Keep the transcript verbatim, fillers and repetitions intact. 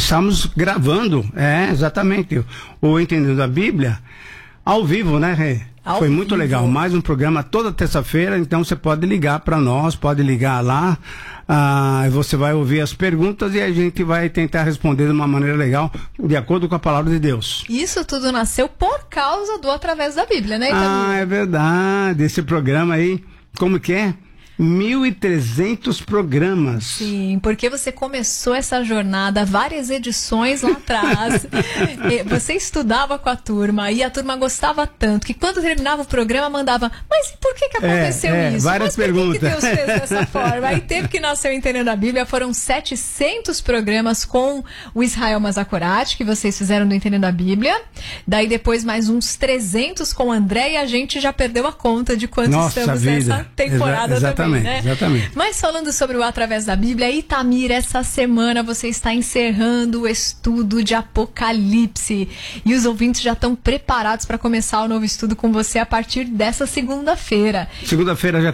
estamos gravando, é, exatamente, o Entendendo a Bíblia ao vivo, né, Rê? Ao Foi muito vivo. legal, mais um programa toda terça-feira, então você pode ligar para nós, pode ligar lá, ah, você vai ouvir as perguntas e a gente vai tentar responder de uma maneira legal, de acordo com a palavra de Deus. Isso tudo nasceu por causa do Através da Bíblia, né, Itamir? Ah, é verdade, esse programa aí, como que é? mil e trezentos programas. Sim, porque você começou essa jornada, várias edições lá atrás. Você estudava com a turma e a turma gostava tanto que quando terminava o programa mandava, mas por que que aconteceu é, é, isso? Várias mas por perguntas. que que Deus fez dessa forma? Aí teve que nascer o Entendendo a Bíblia, foram setecentos programas com o Israel Mazakorati, que vocês fizeram do Entendendo a Bíblia. Daí depois mais uns trezentos com o André e a gente já perdeu a conta de quantos Nossa estamos vida. nessa temporada Exa- exatamente. também. Né? Exatamente. Mas falando sobre o Através da Bíblia, Itamir, essa semana você está encerrando o estudo de Apocalipse e os ouvintes já estão preparados para começar o novo estudo com você a partir dessa segunda-feira. Segunda-feira já